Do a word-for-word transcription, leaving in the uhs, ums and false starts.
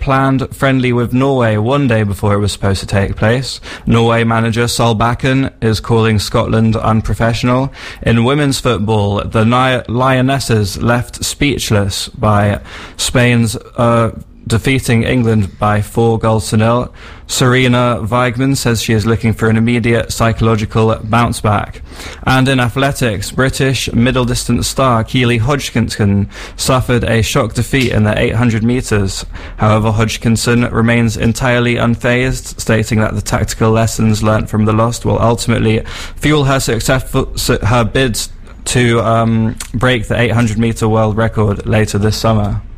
planned friendly with Norway one day before it was supposed to take place. Norway manager Sol Bakken is calling Scotland unprofessional. In women's football, the Ni- Lionesses left speechless by Spain's uh, defeating England by four goals to nil. Serena Weigman says she is looking for an immediate psychological bounce back. And in athletics, British middle distance star Keely Hodgkinson suffered a shock defeat in the eight hundred metres. However, Hodgkinson remains entirely unfazed, stating that the tactical lessons learnt from the loss will ultimately fuel her successful her bids to um, break the eight hundred metre world record later this summer.